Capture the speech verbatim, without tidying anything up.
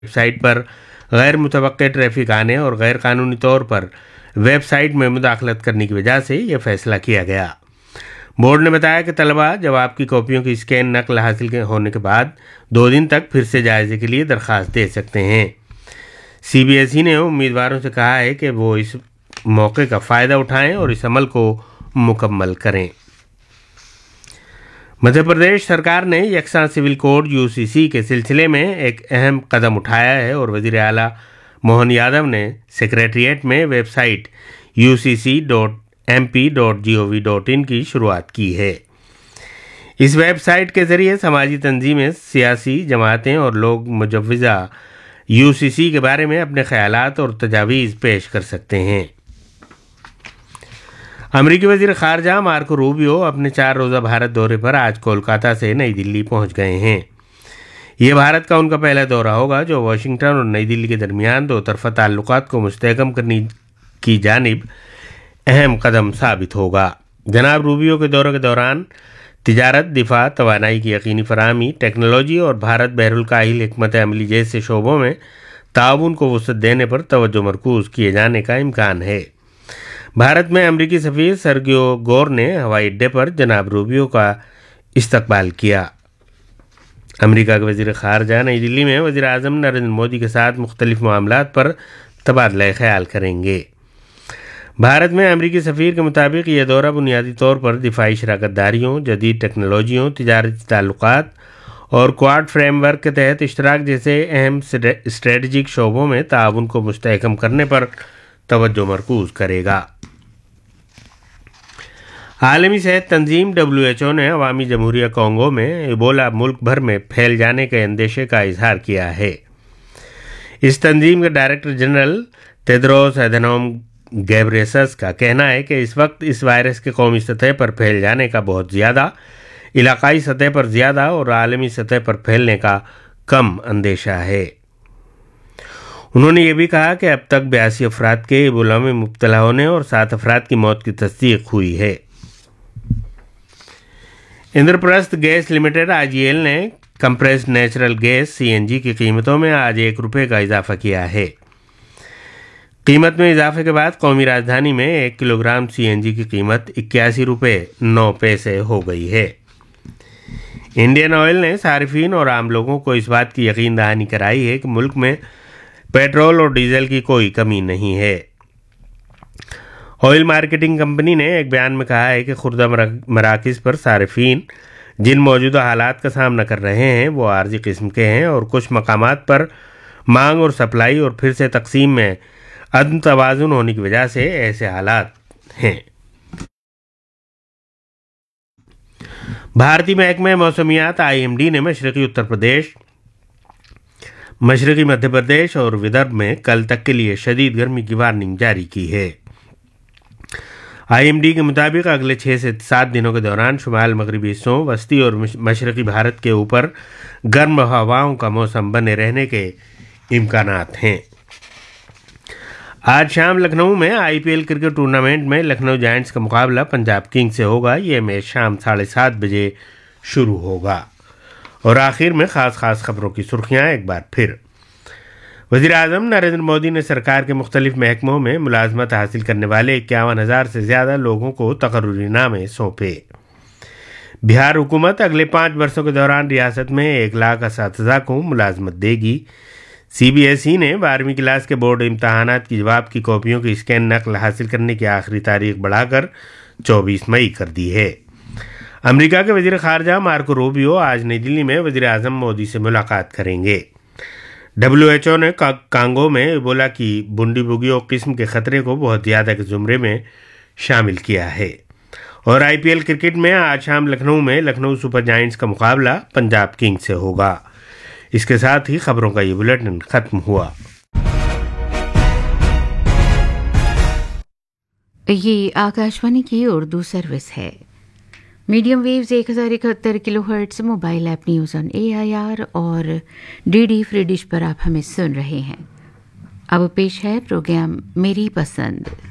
Website पर गैर मुतवक्के traffic आने और गैर कानूनी तौर पर वेबसाइट में मुदाखलत करने की वजह से यह फैसला किया गया। बोर्ड ने बताया कि तलबा जवाब की कॉपियों की स्कैन नकल हासिल होने के बाद दो दिन तक फिर से जायजे के लिए दरख्वास्त दे सकते हैं। सीबीएसई ने उम्मीदवारों से कहा है कि वो इस मौके का फ़ायदा उठाएं और इस अमल को मुकम्मल करें। मध्य प्रदेश सरकार ने यकसा सिविल कोड यूसीसी के सिलसिले में एक अहम कदम उठाया है और वज़ीर आला मोहन यादव ने सेक्रेटरीट में website you see C dot M P dot G O V dot in की शुरुआत की है। इस वेबसाइट के ज़रिए समाजी तंजीमें, सियासी जमातें और लोग मुजव्वज़ा यूसीसी के बारे में अपने ख्यालात और तजावीज़ पेश कर सकते हैं। अमरीकी वज़ीर ख़ारजा मार्को रूबियो अपने चार रोज़ा भारत दौरे पर आज कोलकाता से नई दिल्ली पहुंच गए हैं। ये भारत का उनका पहला दौरा होगा जो वाशिंगटन और नई दिल्ली के दरमियान दो तरफ़ा ताल्लुकात को मुस्तहकम करने की जानिब अहम कदम साबित होगा। जनाब रूबियो के दौरे के दौरान तिजारत, दिफा, तवानाई की यकीनी फराहमी, टेक्नोलॉजी और भारत बहरुल काहिल हिकमत अमली जैसे शोबों में ताउन को वसअत देने पर तवज्जो मरकूज़ किए जाने का इम्कान है। भारत में अमरीकी सफ़ीर सर्गियो गोर ने हवाई अड्डे पर जनाब रूबियो का इस्तकबाल किया। अमरीका के वज़ीर ख़ारजा नई दिल्ली में वज़ीर आज़म नरेंद्र मोदी के साथ मुख्तलिफ मामलात पर तबादला ख्याल करेंगे। भारत में अमरीकी सफ़ीर के मुताबिक यह दौरा बुनियादी तौर पर दिफाई शराकतदारियों, जदीद टेक्नोलॉजियों, तिजारती ताल्लुकात और क्वाड फ्रेमवर्क के तहत इश्तराक जैसे अहम स्ट्रेटजिक शोबों में ताउन को मुस्तहकम करने पर तवज्जो मरकूज़ करेगा। आलमी सेहत तंजीम डब्ल्यू एच ओ ने अवामी जमहूरिया कोंगो में इबोला मुल्क भर में फैल जाने के अंदेशे का इजहार किया है। इस तंजीम के डायरेक्टर जनरल तेद्रोस अधनोम गैब्रेसस का कहना है कि इस वक्त इस वायरस के कौमी सतह पर फैल जाने का बहुत ज़्यादा, इलाकाई सतह पर ज़्यादा और आलमी सतह पर फैलने का कम अंदेशा है। उन्होंने ये भी कहा कि अब तक बयासी अफराद के इबोला में मुब्तला होने और सात अफराद की मौत की तस्दीक हुई है। इंद्रप्रस्थ गैस लिमिटेड आई जी एल ने compressed natural gas C N G की कीमतों में आज एक रुपये का इजाफा किया है। कीमत में इजाफे के बाद कौमी राजधानी में एक किलोग्राम सी एन जी की कीमत इक्यासी रुपये नौ पैसे हो गई है। इंडियन ऑयल ने सारिफीन और आम लोगों को इस बात की यकीन दहानी कराई है कि मुल्क में पेट्रोल और डीजल की कोई कमी नहीं है। ऑयल मार्केटिंग कंपनी ने एक बयान में कहा है कि खुर्दा मराकिज़ पर सारिफीन जिन मौजूदा हालात का सामना कर रहे हैं वो आर्जी किस्म के हैं और कुछ मकामात पर मांग और सप्लाई और फिर से तकसीम में अदम तवाज़ुन होने की वजह से ऐसे हालात हैं। भारतीय महकमे मौसमियात आई एम डी ने मशरक़ी उत्तर प्रदेश, मशरक़ी मध्य प्रदेश और विदर्भ में कल तक के लिए शदीद गर्मी की वार्निंग जारी की है। आई एम डी के मुताबिक अगले छः से सात दिनों के दौरान शुमाल मगरबी हिस्सों, वस्ती और मशरक़ी भारत के ऊपर गर्म हवाओं का मौसम बने रहने के इम्कानात हैं। आज शाम लखनऊ में I P L cricket tournament में लखनऊ जायंट्स का मुकाबला पंजाब किंग्स से होगा। यह मैच शाम साढ़े सात बजे शुरू होगा। और आखिर में ख़ास ख़ास खबरों की सुर्खियाँ एक बार फिर। वज़ीर आज़म नरेंद्र मोदी ने सरकार के मुख्तलिफ महकमों में मुलाजमत हासिल करने वाले इक्यावन हज़ार से ज़्यादा लोगों को तकर्रुरी नामे सौंपे। बिहार हुकूमत अगले पाँच वर्षों के दौरान रियासत में एक लाख असातिज़ा को मुलाजमत देगी। सी बी एस ई ने बारहवीं क्लास के बोर्ड इम्तहानात की जवाब की कॉपियों की स्कैन नकल हासिल करने की आखिरी तारीख बढ़ाकर चौबीस मई कर दी है। अमेरिका के वज़ीर ख़ारजा मार्को रूबियो आज नई दिल्ली में वज़ीर आज़म मोदी से मुलाकात करेंगे। डब्ल्यू एच ओ ने का, कांगो में इबोला की बुंडीबुगियो किस्म के ख़तरे को बहुत ज़्यादा के ज़ुमरे में शामिल किया है। और आई पी एल क्रिकेट में आज शाम लखनऊ में लखनऊ सुपर जायंट्स का मुकाबला पंजाब किंग्स से होगा। इसके साथ ही खबरों का ये बुलेटिन ख़त्म हुआ। ये आकाशवाणी की उर्दू सर्विस है। मीडियम वेव्स एक हज़ार इकहत्तर kilo hertz mobile app news on A I R और डी डी फ्री डिश पर आप हमें सुन रहे हैं। अब पेश है प्रोग्राम मेरी पसंद।